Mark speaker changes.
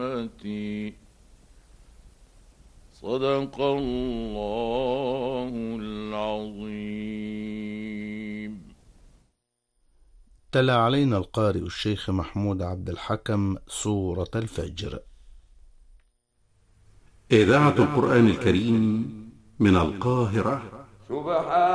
Speaker 1: صدق الله العظيم.
Speaker 2: تلا علينا القارئ الشيخ محمود عبد الحكم سورة الفجر.
Speaker 3: إذاعة القرآن الكريم من القاهرة.
Speaker 4: سبحان